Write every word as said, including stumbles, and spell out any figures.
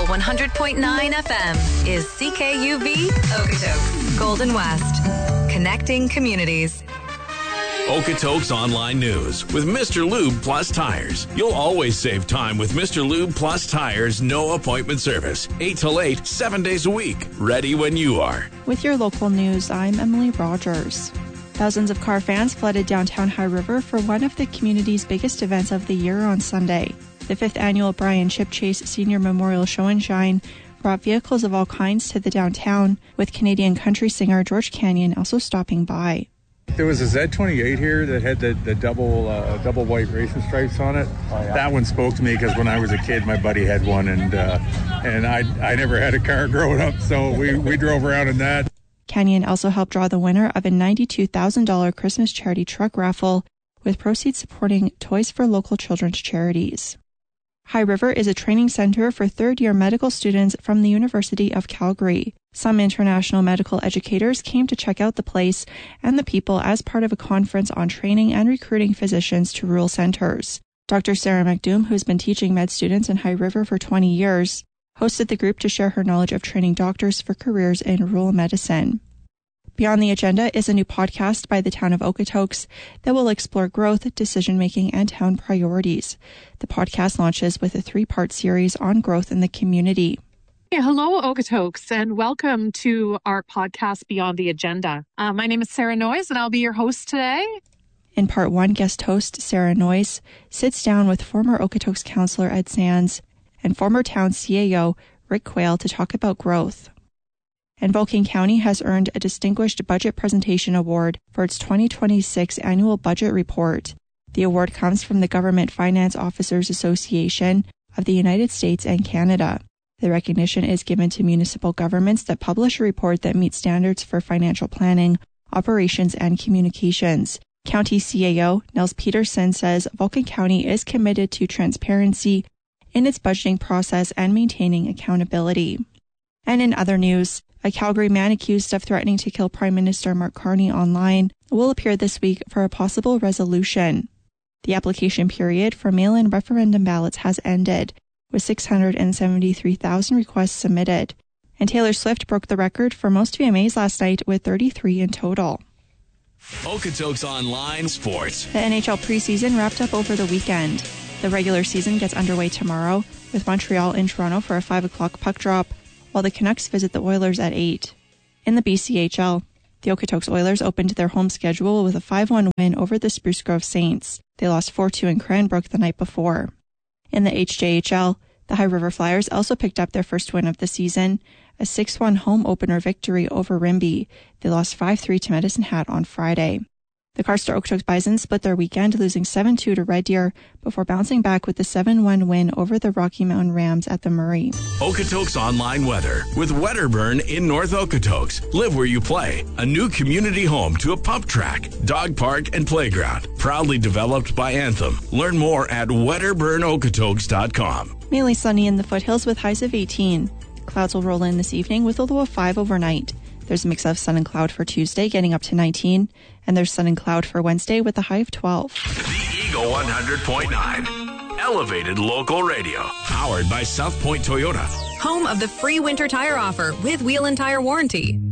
Local one hundred point nine F M is C K U V Okotoks, Golden West. Connecting communities. Okotoks Online News with Mister Lube Plus Tires. You'll always save time with Mister Lube Plus Tires' no appointment service. eight till eight, seven days a week. Ready when you are. With your local news, I'm Emily Rogers. Thousands of car fans flooded downtown High River for one of the community's biggest events of the year on Sunday. The fifth annual Brian Chip Chase Senior Memorial Show and Shine brought vehicles of all kinds to the downtown, with Canadian country singer George Canyon also stopping by. There was a Z twenty-eight here that had the, the double uh, double white racing stripes on it. Oh, yeah. That one spoke to me because when I was a kid, my buddy had one, and uh, and I I never had a car growing up, so we, we drove around in that. Canyon also helped draw the winner of a ninety-two thousand dollars Christmas charity truck raffle, with proceeds supporting Toys for Local children's charities. High River is a training center for third-year medical students from the University of Calgary. Some international medical educators came to check out the place and the people as part of a conference on training and recruiting physicians to rural centers. Doctor Sarah McDoom, who's been teaching med students in High River for twenty years, hosted the group to share her knowledge of training doctors for careers in rural medicine. Beyond the Agenda is a new podcast by the town of Okotoks that will explore growth, decision-making, and town priorities. The podcast launches with a three-part series on growth in the community. Hey, hello, Okotoks, and welcome to our podcast, Beyond the Agenda. Uh, my name is Sarah Noyes, and I'll be your host today. In part one, guest host Sarah Noyes sits down with former Okotoks councillor Ed Sands and former town C A O Rick Quayle to talk about growth. And Vulcan County has earned a Distinguished Budget Presentation Award for its twenty twenty-six annual budget report. The award comes from the Government Finance Officers Association of the United States and Canada. The recognition is given to municipal governments that publish a report that meets standards for financial planning, operations, and communications. County C A O Nels Peterson says Vulcan County is committed to transparency in its budgeting process and maintaining accountability. And in other news, a Calgary man accused of threatening to kill Prime Minister Mark Carney online will appear this week for a possible resolution. The application period for mail-in referendum ballots has ended, with six hundred seventy-three thousand requests submitted. And Taylor Swift broke the record for most V M As last night with thirty-three in total. Okotoks Online Sports. The N H L preseason wrapped up over the weekend. The regular season gets underway tomorrow, with Montreal in Toronto for a five o'clock puck drop, while the Canucks visit the Oilers at eight. In the B C H L, the Okotoks Oilers opened their home schedule with a five one win over the Spruce Grove Saints. They lost four two in Cranbrook the night before. In the H J H L, the High River Flyers also picked up their first win of the season, a six one home opener victory over Rimbey. They lost five three to Medicine Hat on Friday. The Carster Okotoks Bison split their weekend, losing seven two to Red Deer before bouncing back with the seven one win over the Rocky Mountain Rams at the Murray. Okotoks Online Weather with Wedderburn in North Okotoks. Live where you play. A new community home to a pump track, dog park, and playground. Proudly developed by Anthem. Learn more at wedderburn okotoks dot com. Mainly sunny in the foothills with highs of eighteen. Clouds will roll in this evening with a low of five overnight. There's a mix of sun and cloud for Tuesday, getting up to nineteen, and there's sun and cloud for Wednesday with a high of twelve. The Eagle one hundred point nine. Elevated local radio. Powered by South Point Toyota. Home of the free winter tire offer with wheel and tire warranty.